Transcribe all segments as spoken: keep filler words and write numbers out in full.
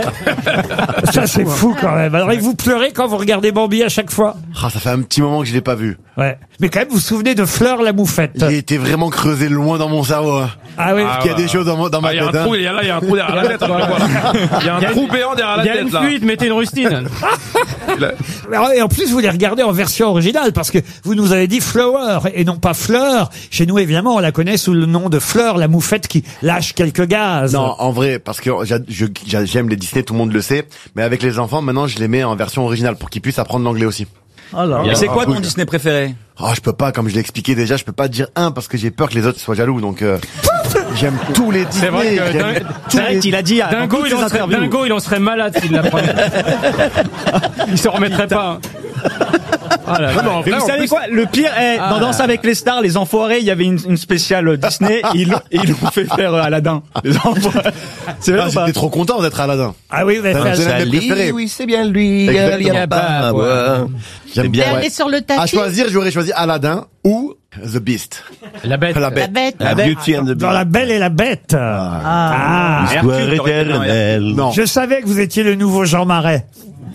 Ça, c'est fou quand même. Alors, et vous pleurez quand vous regardez Bambi à chaque fois? Ah, ça fait un petit moment que je l'ai pas vu. Ouais. Mais quand même, vous vous souvenez de Fleur la moufette? Il a été vraiment creusé loin dans mon cerveau. Hein. Ah oui. Parce qu'il y a des choses dans, dans ma Ah, il y a un tête. trou, Hein. il y a là, il y a un trou derrière la tête. Voilà. Il y a un trou béant derrière la Il y a tête, une là. fuite, mettez une rustine. Et en plus, vous les regardez en version originale parce que vous nous avez dit Flower et non pas Fleur. Chez nous, évidemment, on la connaît sous le nom de Fleur, la moufette qui lâche quelques gaz. Non, en vrai, parce que j'a- je- j'a- j'aime les Disney, tout le monde le sait. Mais avec les enfants, maintenant, je les mets en version originale pour qu'ils puissent apprendre l'anglais aussi. Et c'est quoi ton Disney préféré? Oh, je peux pas, comme je l'ai expliqué déjà, je peux pas dire un parce que j'ai peur que les autres soient jaloux. Donc, euh, j'aime tous les Disney. C'est vrai que j'aime Ding- tous C'est vrai les- qu'il a dit à dans Dingo, toutes il ses en serait, interviews. Dingo, il en serait malade s'il l'apprenait. Il se remettrait pas. Ah là là. Non, mais en Mais vrai, vous en savez plus- quoi? Le pire est, Ah. dans Danse avec les stars, les enfoirés, il y avait une, une spéciale Disney, et ils, et ils l'ont fait faire euh, Aladdin. Les enfoirés. C'est vrai Ah, ou pas? j'étais trop content d'être Aladdin. Ah oui, vous avez fait C'est l'un de mes préférés. oui, c'est bien lui. Exactement. Il y a pas, ouais. J'aime bien. Elle ouais. est sur le À tapis. choisir, j'aurais choisi Aladdin ou The Beast. La bête. La La bête. bête. La Beauty and the Dans Beast. La Belle et la Bête. Ah. Histoire Hercule, t'aurais été dans éternelle. Non. Je savais que vous étiez le nouveau Jean Marais.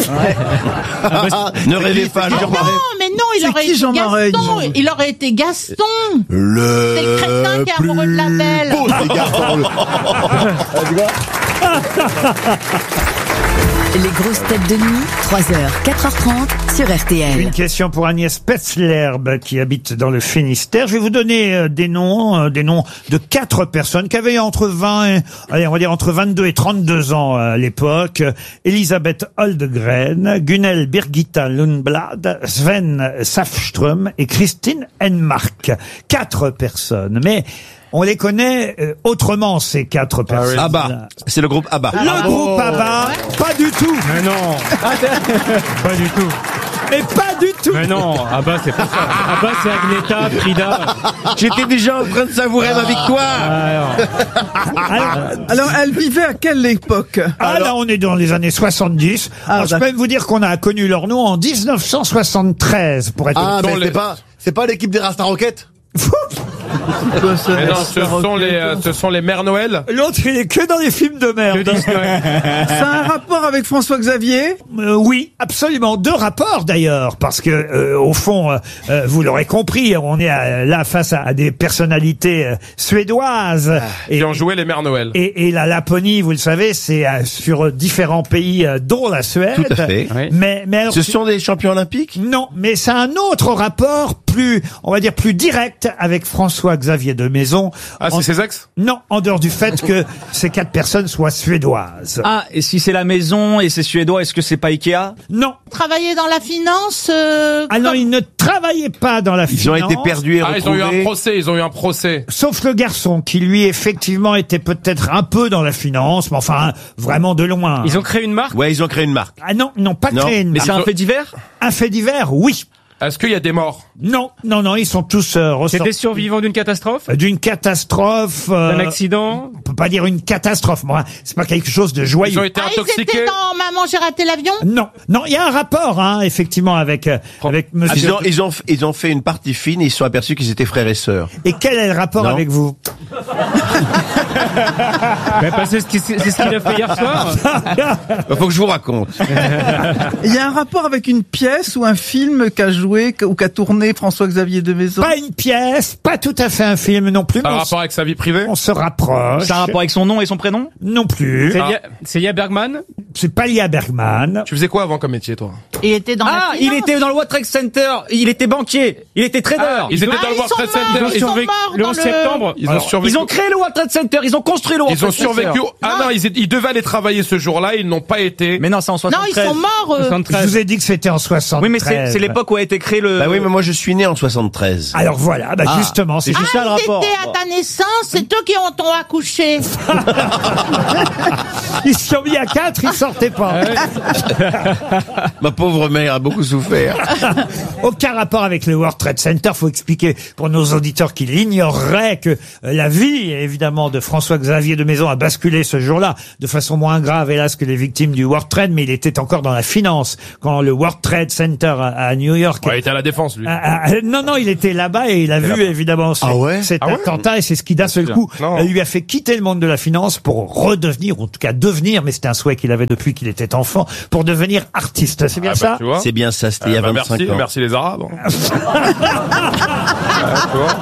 Ne rêvez pas, qui, Jean Jean Marais? Non, mais non, il C'est aurait qui été Jean Marais, Gaston. disons Il aurait été Gaston. Le C'est le crétin qui est amoureux de la belle. beau, c'est Gaston. Les grosses têtes de nuit, trois heures, quatre heures trente sur R T L. Une question pour Agnès Petzlerbe qui habite dans le Finistère. Je vais vous donner euh, des noms, euh, des noms de quatre personnes qui avaient entre vingt et, allez, on va dire entre vingt-deux et trente-deux ans à l'époque. Elisabeth Holdegren, Gunnel Birgitta Lundblad, Sven Safström et Christine Enmark. Quatre personnes. Mais on les connaît euh, autrement, ces quatre personnes. Abba. C'est le groupe Abba. Le groupe ABBA, pas du tout. Mais non. Pas du tout. Mais pas du tout. Mais non. Ah bah c'est pas ça. Ah bah c'est Agneta, Frida. J'étais déjà en train de savourer ma victoire. Ah, Alors, Alors, elle vivait à quelle époque? Ah là, on est dans les années soixante-dix. Ah, Alors, je peux d'accord. même vous dire qu'on a connu leur nom en dix-neuf cent soixante-treize, pour être Ah, Dans mais les- c'est pas, c'est pas l'équipe des Rasta Rockets? Mais non, ce sont les, euh, ce sont les Mères Noël. L'autre, il est que dans les films de merde. Ça a un rapport avec François-Xavier? Euh, oui, absolument. Deux rapports d'ailleurs, parce que euh, au fond, euh, euh, vous l'aurez compris, on est à- là face à, à des personnalités euh, suédoises. Qui ont joué les Mères Noël. Et, et la Laponie, vous le savez, c'est euh, sur différents pays, euh, dont la Suède. Tout à fait. Oui. Mais, mais alors, Ce sont des champions olympiques? non, mais c'est un autre rapport plus, on va dire, plus direct avec François-Xavier de Maison. Ah, En- c'est ses ex? Non, en dehors du fait que ces quatre personnes soient suédoises. Ah, et si c'est la maison et c'est suédois, est-ce que c'est pas Ikea? Non. Travailler dans la finance. euh, Ah non, comme- ils ne travaillaient pas dans la Ils ont finance. été perdus et Ah, ils ont eu un retrouvés. procès, ils ont eu un procès. Sauf le garçon, qui lui, effectivement, était peut-être un peu dans la finance, mais enfin, vraiment de loin. Ils ont créé une marque. Ouais, ils ont créé une marque. Ah non, ils n'ont pas Non, créé une Mais marque. c'est un fait divers? Un fait divers, oui. Est-ce qu'il y a des morts? Non, non, non, ils sont tous euh, C'est ressortis des survivants d'une catastrophe. d'une catastrophe. euh, D'un accident. on peut pas dire une catastrophe, moi. C'est pas quelque chose de joyeux. Ils ont été Ah, ils intoxiqués? étaient dans Maman, j'ai raté l'avion. Non, non, il y a un rapport, hein, effectivement, avec euh, avec Ah, Monsieur. Ils ont, ils, ont, ils ont fait une partie fine et ils se sont aperçus qu'ils étaient frères et sœurs. Et quel est le rapport Non. avec vous? Mais parce que c'est ce qu'il c'est ce qu'il a fait hier soir. Il faut que je vous raconte. Il y a un rapport avec une pièce ou un film qu'a joué ou qu'a tourné François-Xavier de Maison? Pas une pièce, pas tout à fait un film non plus. Ça a mais un on, rapport avec sa vie privée? on se rapproche. Ça a un rapport avec son nom et son prénom? Non plus. C'est Ah. lié- C'est lié à Bergman. C'est pas lié à Bergman. Tu faisais quoi avant comme métier, toi? Il était dans Ah, la il finance. était dans le World Trade Center. Il était banquier. Il était trader. Ah, ils étaient Ah, dans le ils World sont Trade morts, Center. ils Ils sont ont, survécu- morts le dans onze le- septembre. ils ont Alors, survécu. Ils ont créé le World Trade Center. Ils ont construit le World Ils ont Trade Center. survécu. Ah non, ils, étaient- ils devaient aller travailler ce jour-là, ils n'ont pas été. Mais non, c'est en Non, soixante-treize. ils sont morts. euh. Je soixante-treize. vous ai dit que c'était en soixante-treize. Oui, mais c'est c'est l'époque où a été créé le. Bah oui, mais moi je suis né en soixante-treize. Alors voilà, bah Ah, justement, c'est c'est Ah, juste ça le ils rapport. étaient à ta naissance, c'est eux qui ont t'ont accouché. ils se sont mis à quatre, ils sortaient pas. Ma pauvre mère a beaucoup souffert. Aucun rapport avec le World Trade Center. Faut expliquer pour nos auditeurs qui l'ignoreraient que euh, la vie, évidemment, de François-Xavier de Maison a basculé ce jour-là de façon moins grave, hélas, que les victimes du World Trade, mais il était encore dans la finance quand le World Trade Center à, à New York. Ouais, il était à la défense, lui. Ah, ah, non, non, il était là-bas et il a vu évidemment ce- Ah ouais cet Ah ouais attentat et c'est ce qui d'un seul coup Non. euh, lui a fait quitter le monde de la finance pour redevenir, ou en tout cas devenir, mais c'était un souhait qu'il avait depuis qu'il était enfant pour devenir artiste. C'est bien Ah bah, ça tu vois. C'est bien ça, c'était il y a Ah bah, vingt-cinq merci, ans. merci les Arabes. Ah, tu vois.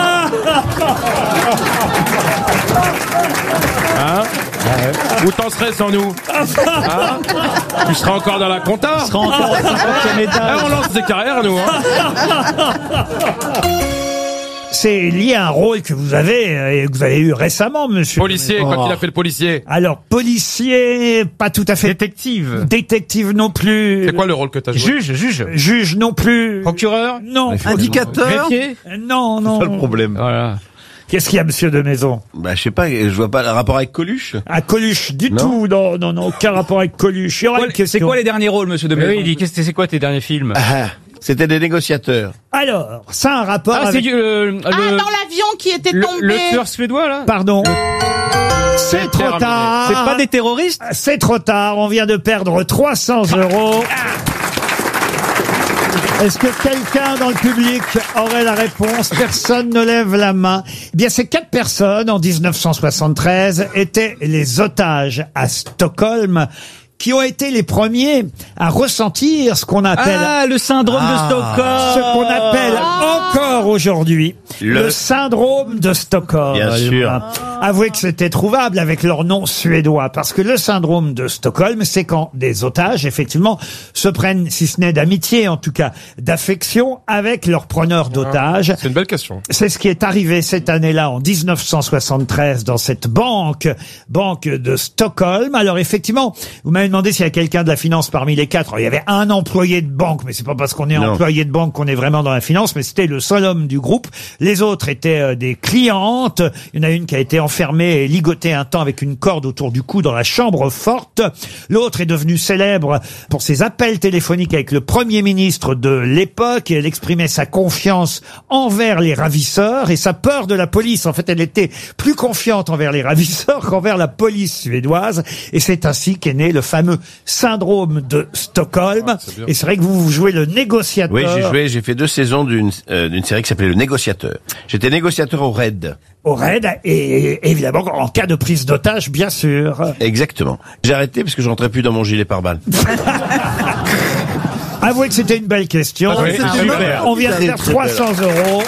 Hein Où t'en serais sans nous hein Tu seras encore dans la compta. On sera encore au cinquantième Ah, étage. on lance des carrières, nous. Hein. C'est lié à un rôle que vous avez euh, et que vous avez eu récemment, monsieur. Policier, quand il a fait le policier. Alors, policier, pas tout à fait. Détective. Détective non plus. C'est quoi le rôle que t'as joué? Juge, juge. Juge non plus. Procureur. Non. Indicateur. Greffier. Euh, Non, non. Pas le problème. Voilà. Qu'est-ce qu'il y a, monsieur de Maison? Bah, je sais pas, je vois pas le rapport avec Coluche. À Coluche, du Non. tout. Non, non, non, aucun rapport avec Coluche. Il y aura une C'est question. quoi les derniers rôles, monsieur de Maison? Oui, il dit, qu'est-ce que c'est quoi tes derniers films? Ah, c'était des négociateurs. Alors, ça a un rapport Ah, c'est avec... du, euh, Ah, le, dans l'avion qui était le, tombé. le tueur suédois, là? Pardon. C'est trop terminé. tard. C'est pas des terroristes? C'est trop tard. On vient de perdre trois cents euros. Est-ce que quelqu'un dans le public aurait la réponse? Personne ne lève la main. Eh bien, ces quatre personnes, en dix-neuf cent soixante-treize, étaient les otages à Stockholm, qui ont été les premiers à ressentir ce qu'on appelle... Ah, le syndrome de Stockholm. ce qu'on appelle encore aujourd'hui le... Le- syndrome de Stockholm. Bien sûr. Avouez que c'était trouvable avec leur nom suédois, parce que le syndrome de Stockholm, c'est quand des otages, effectivement, se prennent, si ce n'est d'amitié, en tout cas d'affection, avec leur preneur d'otages. C'est une belle question. C'est ce qui est arrivé cette année-là, en dix-neuf cent soixante-treize, dans cette banque, banque de Stockholm. Alors effectivement, vous m'avez demandé s'il y a quelqu'un de la finance parmi les quatre. Alors, il y avait un employé de banque, mais c'est pas parce qu'on est Non. employé de banque qu'on est vraiment dans la finance, mais c'était le seul homme du groupe. Les autres étaient euh, des clientes. Il y en a une qui a été enfermée et ligotée un temps avec une corde autour du cou dans la chambre forte. L'autre est devenue célèbre pour ses appels téléphoniques avec le premier ministre de l'époque, et elle exprimait sa confiance envers les ravisseurs et sa peur de la police. En fait, elle était plus confiante envers les ravisseurs qu'envers la police suédoise, et c'est ainsi qu'est né le fameux syndrome de Stockholm. Ouais, c'est bien. Et c'est vrai que vous, vous jouez le négociateur. Oui, j'ai joué, j'ai fait deux saisons d'une euh, d'une série qui s'appelait Le Négociateur. J'étais négociateur au Raid. Au raid, et évidemment en cas de prise d'otage, bien sûr. Exactement. J'ai arrêté parce que je rentrais plus dans mon gilet pare-balles. Avouez que c'était une belle question. Ah oui, c'était On- super. On vient de faire trois cents euros.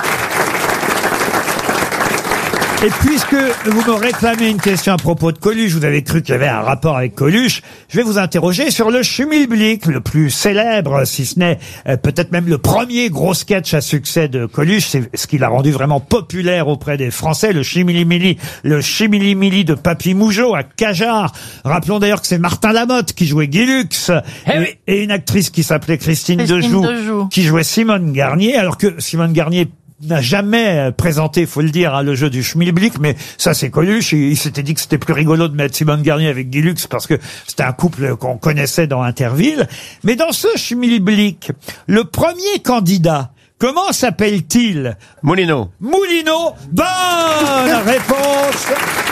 Et puisque vous me réclamez une question à propos de Coluche, vous avez cru qu'il y avait un rapport avec Coluche, je vais vous interroger sur le Schmilblick, le plus célèbre, si ce n'est euh, peut-être même le premier gros sketch à succès de Coluche. C'est ce qui l'a rendu vraiment populaire auprès des Français, le Chimilimili, le Chimilimili de Papy Mougeot à Cajar. Rappelons d'ailleurs que c'est Martin Lamotte qui jouait Guy Lux, Eh oui. et, et une actrice qui s'appelait Christine, Christine Dejoux, Dejoux. qui jouait Simone Garnier, alors que Simone Garnier n'a jamais présenté, faut le dire, hein, le jeu du Schmilblick, mais ça c'est Coluche. Il, il s'était dit que c'était plus rigolo de mettre Simone Garnier avec Guy Lux parce que c'était un couple qu'on connaissait dans Interville. Mais dans ce Schmilblick, le premier candidat, comment s'appelle-t-il? Molino. Moulineau. Bonne réponse.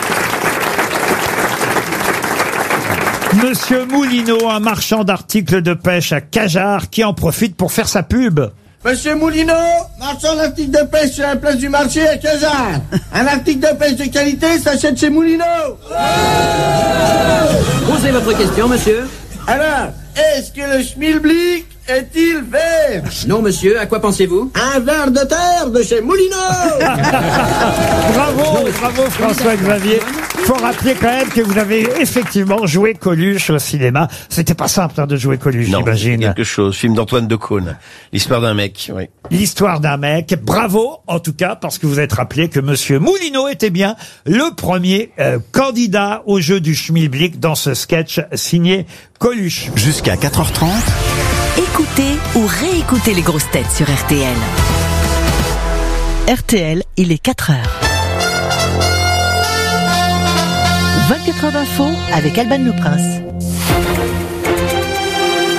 Monsieur Moulineau, un marchand d'articles de pêche à Cajar, qui en profite pour faire sa pub. Monsieur Moulineau, marchand d'articles de pêche sur la place du marché à Cajar. Un article de pêche de qualité s'achète chez Moulineau. Posez votre question, monsieur. Alors, est-ce que le Schmilblick est-il vert? Non, monsieur, à quoi pensez-vous? Un ver de terre de chez Moulineau. Bravo, bravo François-Xavier. Faut rappeler quand même que vous avez effectivement joué Coluche au cinéma. C'était pas simple hein, de jouer Coluche, Non, j'imagine. quelque chose. Film d'Antoine Decaune. L'histoire d'un mec, oui. L'histoire d'un mec. Bravo, en tout cas, parce que vous êtes rappelé que Monsieur Moulineau était bien le premier euh, candidat au jeu du Schmilblick dans ce sketch signé Coluche. Jusqu'à quatre heures trente. Écoutez ou réécoutez les grosses têtes sur R T L. R T L, il est quatre heures. vingt-quatre heures d'info avec Alban Le Prince.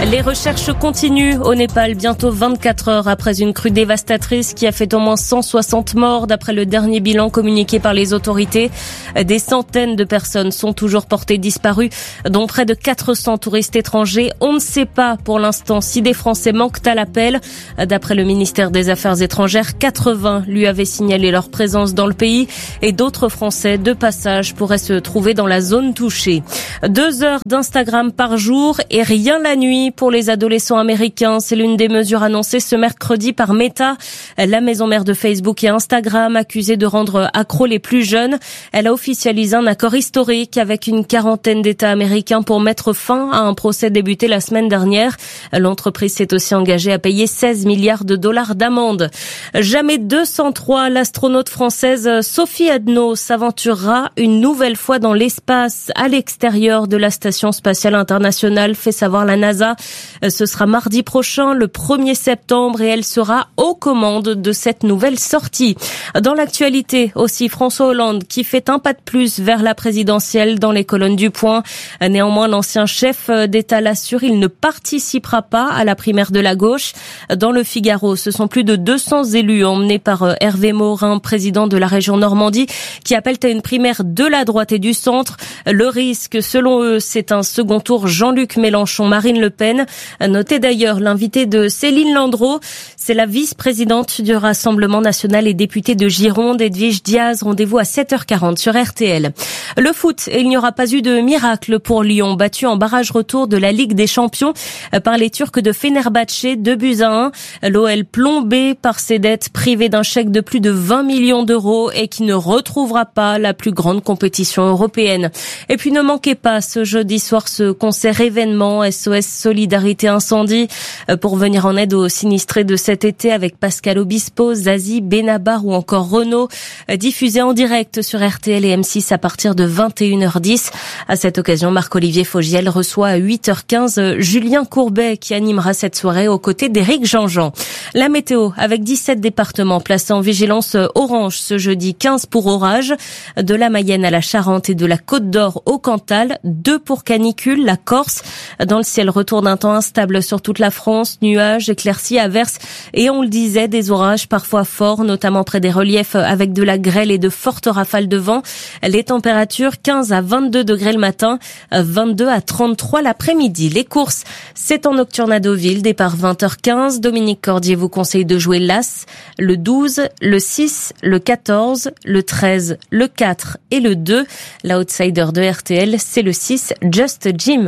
Les recherches continuent au Népal, bientôt vingt-quatre heures après une crue dévastatrice qui a fait au moins cent soixante morts d'après le dernier bilan communiqué par les autorités. Des centaines de personnes sont toujours portées disparues, dont près de quatre cents touristes étrangers. On ne sait pas pour l'instant si des Français manquent à l'appel. D'après le ministère des Affaires étrangères, quatre-vingts lui avaient signalé leur présence dans le pays et d'autres Français de passage pourraient se trouver dans la zone touchée. Deux heures d'Instagram par jour et rien la nuit pour les adolescents américains. C'est l'une des mesures annoncées ce mercredi par Meta, la maison mère de Facebook et Instagram, accusée de rendre accros les plus jeunes. Elle a officialisé un accord historique avec une quarantaine d'États américains pour mettre fin à un procès débuté la semaine dernière. L'entreprise s'est aussi engagée à payer seize milliards de dollars d'amende. Jamais deux cent trois, l'astronaute française Sophie Adno s'aventurera une nouvelle fois dans l'espace à l'extérieur de la station spatiale internationale, fait savoir la NASA. Ce sera mardi prochain, le premier septembre, et elle sera aux commandes de cette nouvelle sortie. Dans l'actualité aussi, François Hollande qui fait un pas de plus vers la présidentielle dans les colonnes du Point. Néanmoins, l'ancien chef d'État l'assure, il ne participera pas à la primaire de la gauche. Dans le Figaro, ce sont plus de deux cents élus emmenés par Hervé Morin, président de la région Normandie, qui appellent à une primaire de la droite et du centre. Le risque, selon eux, c'est un second tour Jean-Luc Mélenchon, Marine Le Pen. Notez d'ailleurs l'invité de Céline Landreau, c'est la vice-présidente du Rassemblement national et députée de Gironde, Edwige Diaz. Rendez-vous à sept heures quarante sur R T L. Le foot, il n'y aura pas eu de miracle pour Lyon, battu en barrage retour de la Ligue des Champions par les Turcs de Fenerbahçe, deux buts à un. L'O L plombé par ses dettes, privé d'un chèque de plus de vingt millions d'euros et qui ne retrouvera pas la plus grande compétition européenne. Et puis ne manquez pas ce jeudi soir ce concert événement S O S Solidarité Incendie pour venir en aide aux sinistrés de cet été avec Pascal Obispo, Zazie, Benabar ou encore Renaud, diffusé en direct sur R T L et M six à partir de vingt et une heures dix. À cette occasion, Marc-Olivier Fogiel reçoit à huit heures quinze Julien Courbet qui animera cette soirée aux côtés d'Éric Jean-Jean. La météo avec dix-sept départements placés en vigilance orange ce jeudi, quinze pour orage, de la Mayenne à la Charente et de la Côte d'Or au Cantal, deux pour canicule, la Corse. Dans le ciel, retour d'un temps instable sur toute la France, nuages, éclaircies, averses et on le disait, des orages parfois forts, notamment près des reliefs avec de la grêle et de fortes rafales de vent. Les températures quinze à vingt-deux degrés le matin, vingt-deux à trente-trois l'après-midi. Les courses, c'est en nocturne à Deauville, départ vingt heures quinze. Dominique Cordier vous conseille de jouer l'As, le douze, le six, le quatorze, le treize, le quatre et le deux. L'outsider de R T L, c'est le six, Just Jim.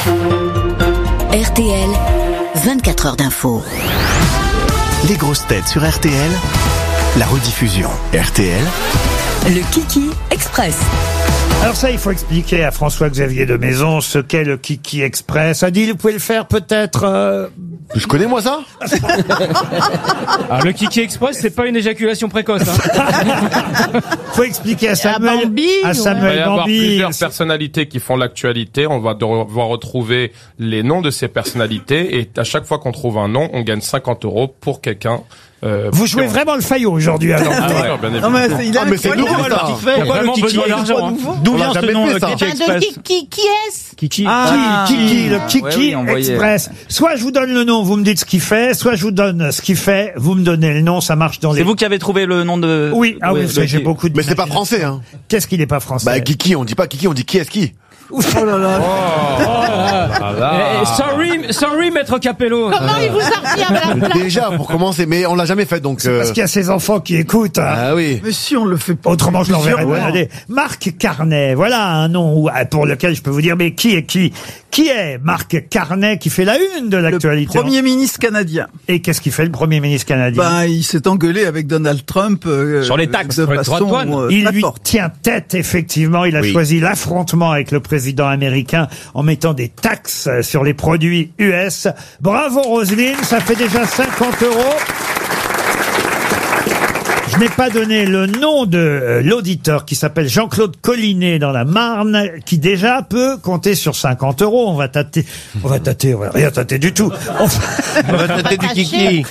R T L, vingt-quatre heures d'info. Les grosses têtes sur R T L, la rediffusion R T L. Le Kiki Express. Alors ça, il faut expliquer à François-Xavier de Maison ce qu'est le Kiki Express. Adil, vous pouvez le faire peut-être euh... Je connais moi ça. Alors, le Kiki Express, c'est pas une éjaculation précoce. Hein. Faut expliquer à Samuel, à, Bambi, à Samuel ouais. Il va y avoir Bambi. plusieurs personnalités qui font l'actualité. On va devoir retrouver les noms de ces personnalités et à chaque fois qu'on trouve un nom, on gagne cinquante euros pour quelqu'un. Euh, Vous jouez vraiment le faillot aujourd'hui alors. Ah ouais, bien évidemment. Non, mais c'est, il a ah, mais c'est nouveau, ça. Il y a vraiment besoin d'argent. Hein. D'où vient ce nom, le Kiki Express? De qui, qui est-ce? Kiki. Ah, Kiki, le Kiki ouais, oui, Express. Soit je vous donne le nom, vous me dites ce qu'il fait, soit je vous donne ce qu'il fait, vous me donnez le nom, ça marche dans les... C'est vous qui avez trouvé le nom de... Oui, ah oui, oui j'ai beaucoup de... Mais c'est pas français, hein. Qu'est-ce qu'il n'est pas français? Bah, Kiki, on dit pas Kiki, on dit qui est-ce qui? Oh là là. Oh, oh là. Sorry, sorry, maître Capello. Comment il vous a remis à la place? Déjà, pour commencer, mais on l'a jamais fait, donc... Euh... Parce qu'il y a ces enfants qui écoutent. Hein. Ah oui. Mais si on le fait pas. Autrement, je l'enverrai ouais. balader. Marc Carnet, voilà un nom pour lequel je peux vous dire, mais qui est qui? Qui est Marc Carnet qui fait la une de l'actualité? Le Premier ministre canadien. Et qu'est-ce qu'il fait, le Premier ministre canadien? Ben, il s'est engueulé avec Donald Trump. Euh, Sur les taxes, de sur les façon, droits de douane. euh, Il lui forte. tient tête, effectivement. Il a Oui. choisi l'affrontement avec le président américain en mettant des taxes sur les produits U S. Bravo Roselyne, ça fait déjà cinquante euros. Je n'ai pas donné le nom de euh, l'auditeur qui s'appelle Jean-Claude Collinet dans la Marne, qui déjà peut compter sur cinquante euros. On va tâter, on va tâter, on va rien tâter du tout. On va, On va tâter du kiki.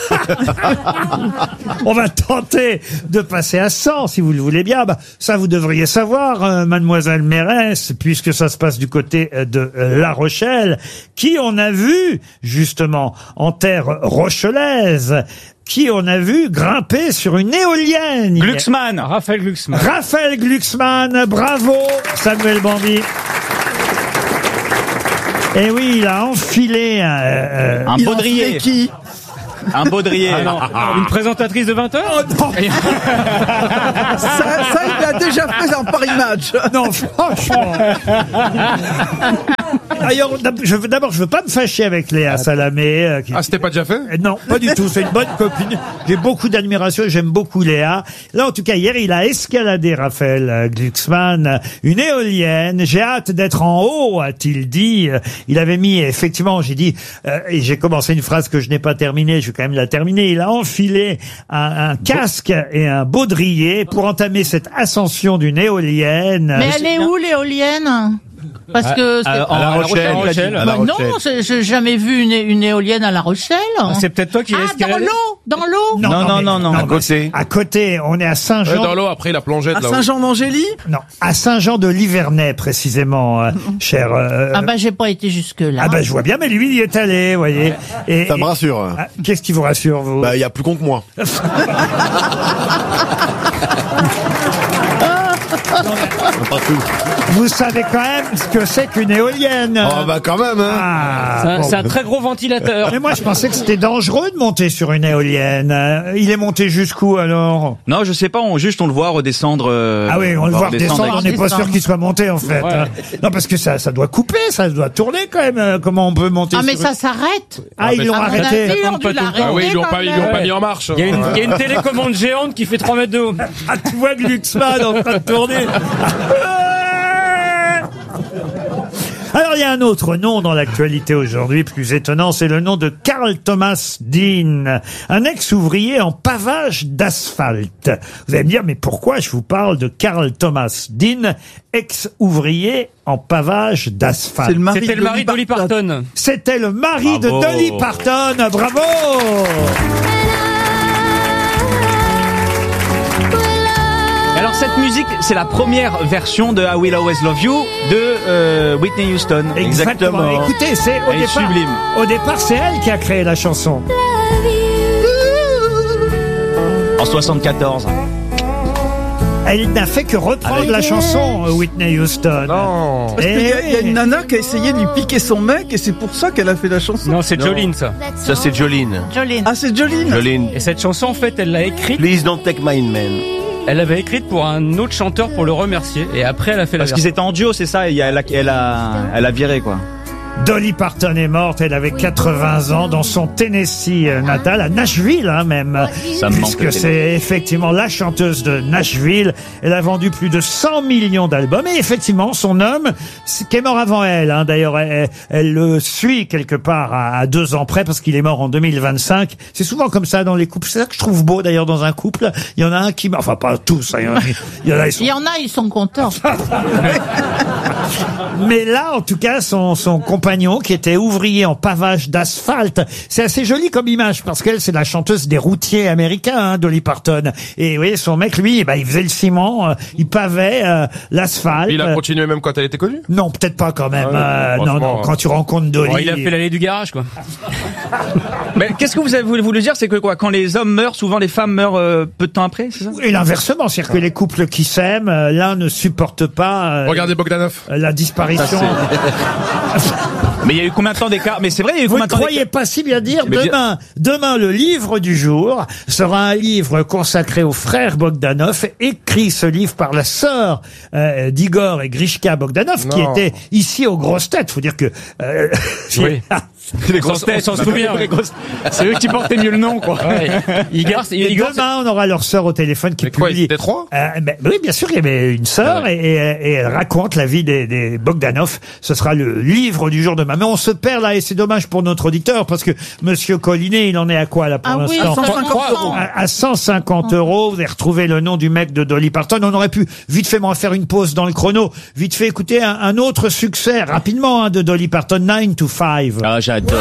on va tenter de passer à cent, si vous le voulez bien. Bah, ça, vous devriez savoir, euh, mademoiselle Mérès, puisque ça se passe du côté euh, de euh, La Rochelle, qui on a vu, justement, en terre rochelaise, qui on a vu grimper sur une éolienne. Glucksmann, Raphaël Glucksmann. Raphaël Glucksmann, bravo, Samuel Bandy. Et oui, il a enfilé un, euh, Un Il en baudrier. fait qui Un baudrier. Ah non, une présentatrice de vingt heures. Oh non, ça, ça, il l'a déjà fait en Paris Match. non, franchement. D'ailleurs, je veux, d'abord, je veux pas me fâcher avec Léa Salamé. euh, qui- Ah, c'était pas déjà fait? Euh, Non, pas du tout. C'est une bonne copine. J'ai beaucoup d'admiration. J'aime beaucoup Léa. Là, en tout cas, hier, il a escaladé, Raphaël euh, Glucksmann, euh, une éolienne. J'ai hâte d'être en haut, a-t-il dit. Euh, Il avait mis, effectivement, j'ai dit, euh, et j'ai commencé une phrase que je n'ai pas terminée. Je vais quand même la terminer. Il a enfilé un, un casque et un baudrier pour entamer cette ascension d'une éolienne. Mais elle est où l'éolienne? Parce que c'est- À, à La Rochelle. Rochelle. À La Bah non, Rochelle. c'est- j'ai jamais vu une, une éolienne à La Rochelle. Ah, c'est peut-être toi qui l'as Ah, dans escaladé. l'eau, dans l'eau. Non, non, mais- non, non. À mais côté. À côté, on est à Ouais, Saint-Jean. dans l'eau, après, la plongette, À là-haut. Saint-Jean-d'Angély. Non, à Saint-Jean de Livernais précisément, euh, cher. euh, Ah bah j'ai pas été jusque là. ah bah je vois bien, mais lui il y est allé, vous voyez. Et, Ça me et- rassure. Ah, qu'est-ce qui vous rassure, vous? Bah, il y a plus con que moi. Pas tout. Vous savez quand même ce que c'est qu'une éolienne. Oh, bah, quand même, hein. Ah, C'est un, bon. c'est un très gros ventilateur. Mais moi je pensais que c'était dangereux de monter sur une éolienne. Euh, Il est monté jusqu'où alors? Non, je sais pas, on, juste on le voit redescendre. euh, Ah oui, on le voit redescendre, on n'est pas redescendre. sûr qu'il soit monté en fait. Ouais. hein. Non parce que ça, ça doit couper, ça doit tourner quand même. euh, Comment on peut monter Ah mais sur ça une- s'arrête. Ah, ils l'ont À mon arrêté. avis, on tombe pas dû tout le temps. Ah oui, ils l'ont l'arrêter pas, ils quand l'ont pas même. mis en marche. Il y, a une, il y a une télécommande géante qui fait trois mètres de haut. Ah, tu vois Glucksmann en train de tourner. Alors, il y a un autre nom dans l'actualité aujourd'hui, plus étonnant, c'est le nom de Carl Thomas Dean, un ex-ouvrier en pavage d'asphalte. Vous allez me dire, mais pourquoi je vous parle de Carl Thomas Dean, ex-ouvrier en pavage d'asphalte? C'est le mari C'était de le mari de Dolly Parton. C'était le mari Bravo. de Dolly Parton. Bravo! Alors cette musique, c'est la première version de I Will Always Love You de euh, Whitney Houston. Exactement. Écoutez, c'est au Elle est départ, sublime. au départ, c'est elle qui a créé la chanson. En soixante-quatorze. Elle n'a fait que reprendre Avec- la chanson, euh, Whitney Houston. Non. Parce Eh qu'il y, a- il y a oui. une nana qui a essayé de lui piquer son mec et c'est pour ça qu'elle a fait la chanson. Non, c'est Jolene ça. Ça, c'est Jolene. Jolene. Ah, c'est Jolene. Jolene. Et cette chanson, en fait, elle l'a écrite. Please don't take my man. Elle l'avait écrite pour un autre chanteur pour le remercier. Et après, elle a fait la Parce qu'ils version. étaient en duo, c'est ça, et elle a, elle a, elle a viré quoi. Dolly Parton est morte, elle avait quatre-vingts ans dans son Tennessee euh, natal, à Nashville hein, même, Ça me manque, puisque le c'est effectivement la chanteuse de Nashville. Elle a vendu plus de cent millions d'albums et effectivement son homme, c'est- qui est mort avant elle, hein, d'ailleurs elle, elle le suit quelque part à, à deux ans près parce qu'il est mort en deux mille vingt-cinq. C'est souvent comme ça dans les couples, c'est ça que je trouve beau d'ailleurs dans un couple. Il y en a un qui meurt, enfin pas tous, hein, il y en a, il y en a, ils sont Il y en a, ils sont contents. Mais là, en tout cas, son, son compagnon, qui était ouvrier en pavage d'asphalte, c'est assez joli comme image, parce qu'elle, c'est la chanteuse des routiers américains, hein, Dolly Parton. Et oui, son mec, lui, eh ben, il faisait le ciment, euh, il pavait euh, l'asphalte. Il a continué même quand elle était connue? Non, peut-être pas quand même. Ah ouais, euh, non, franchement, non, quand tu rencontres Dolly... Bon, il a fait l'allée du garage, quoi. Mais qu'est-ce que vous avez voulu voulu dire, c'est que quoi, quand les hommes meurent, souvent les femmes meurent euh, peu de temps après, c'est ça? Et l'inversement, c'est-à-dire que les couples qui s'aiment, euh, l'un ne supporte pas euh, Regardez Bogdanov. la disparition. Mais il y a eu combien de temps d'écart? Mais c'est vrai, il y a eu Vous combien ne de temps croyez d'écart? pas si bien dire. Mais bien- Demain, demain, le livre du jour sera un livre consacré aux frères Bogdanov, écrit ce livre par la sœur euh, d'Igor et Grishka Bogdanov, qui Non. était ici aux grosses têtes. Faut dire que euh, Oui. Les grosses têtes, on s'en souvient. Les grosses- C'est eux qui portaient mieux le nom, quoi. Ouais. Igor, c'est- et Igor, demain, on aura leur sœur au téléphone qui Mais quoi, ils publie. étaient trois? Euh, ben, oui, bien sûr, il y avait une sœur Ah ouais. et, et- et elle raconte la vie des, des Bogdanov. Ce sera le livre du jour demain. demain. Mais on se perd là et c'est dommage pour notre auditeur parce que Monsieur Collinet, il en est à quoi là pour Ah oui, l'instant? cent cinquante euros. À, à cent cinquante euros, vous avez retrouvé le nom du mec de Dolly Parton. On aurait pu vite fait m'en faire une pause dans le chrono, vite fait écouter un, un autre succès rapidement hein, de Dolly Parton, nine to five. Ah, j'adore.